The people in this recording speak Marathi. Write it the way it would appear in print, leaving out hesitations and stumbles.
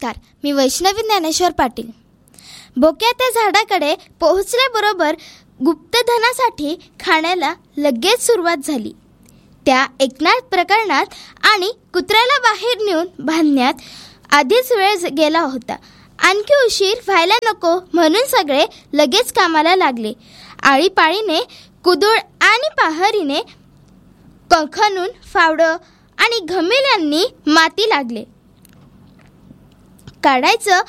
नमस्कार, मी वैष्णवी ज्ञानेश्वर पाटील. बोक्या त्या झाडाकडे पोहोचल्याबरोबर गुप्तधनासाठी खाण्याला लगेच सुरुवात झाली. त्या एकनाथ प्रकरणात आणि कुत्र्याला बाहेर नेऊन बांधण्यात आधीच वेळ गेला होता. आणखी उशीर व्हायला नको म्हणून सगळे लगेच कामाला लागले. आळीपाळीने कुदळ आणि पहारीने खणून फावडं आणि घमेल्यांनी माती लागले काढायचं